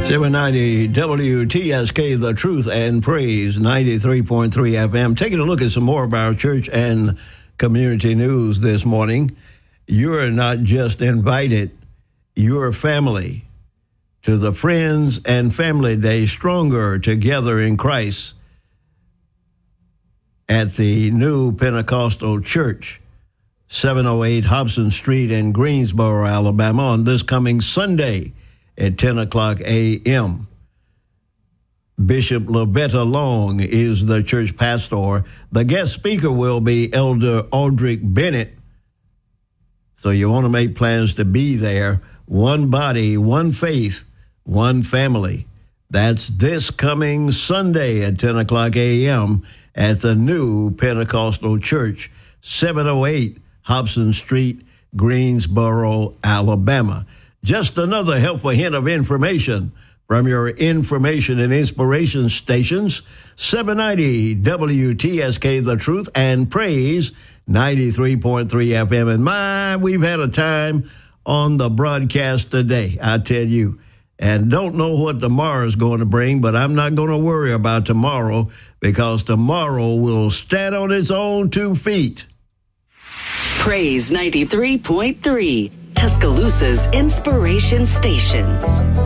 790 WTSK, The Truth and Praise, 93.3 FM. Taking a look at some more of our church and community news this morning. You're not just invited, you're family to the Friends and Family Day Stronger Together in Christ at the New Pentecostal Church, 708 Hobson Street in Greensboro, Alabama, on this coming Sunday at 10 o'clock a.m. Bishop Lavetta Long is the church pastor. The guest speaker will be Elder Aldrich Bennett. So you want to make plans to be there. One body, one faith, one family. That's this coming Sunday at 10 o'clock a.m. at the New Pentecostal Church, 708 Hobson Street, Greensboro, Alabama. Just another helpful hint of information from your information and inspiration stations, 790 WTSK, The Truth and Praise, 93.3 FM. And we've had a time on the broadcast today, I tell you. And don't know what tomorrow is going to bring, but I'm not going to worry about tomorrow because tomorrow will stand on its own 2 feet. Praise 93.3, Tuscaloosa's Inspiration Station.